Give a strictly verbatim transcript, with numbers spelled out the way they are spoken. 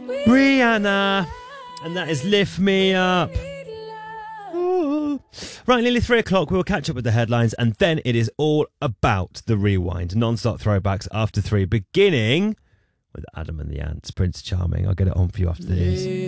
Rihanna, and that is Lift Me Up. Ooh. Right, nearly three o'clock. We'll catch up with the headlines, and then it is all about the rewind. Non-stop throwbacks after three, beginning with Adam and the Ants, Prince Charming. I'll get it on for you after the news.